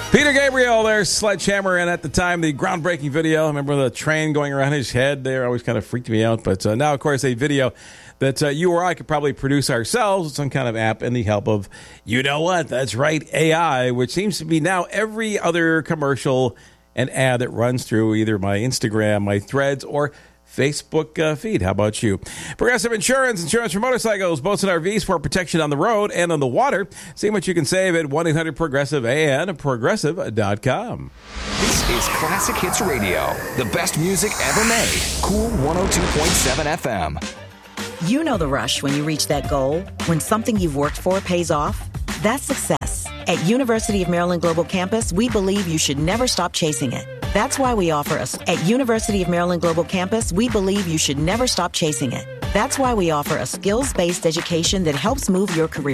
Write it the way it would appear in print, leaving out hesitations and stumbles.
Peter Gabriel there, Sledgehammer, and at the time, the groundbreaking video. I remember the train going around his head there, always kind of freaked me out. But now, of course, a video that you or I could probably produce ourselves with some kind of app and the help of, you know what, that's right, AI, which seems to be now every other commercial and ad that runs through either my Instagram, my Threads, or Facebook feed. How about you? Progressive Insurance for motorcycles, boats, and RVs for protection on the road and on the water. See what you can save at 1-800-PROGRESSIVE and progressive.com. This is Classic Hits Radio, the best music ever made. Cool 102.7 FM. You know the rush when you reach that goal, when something you've worked for pays off. That's success. At University of Maryland Global Campus, we believe you should never stop chasing it. That's why we offer At University of Maryland Global Campus, we believe you should never stop chasing it. That's why we offer a skills-based education that helps move your career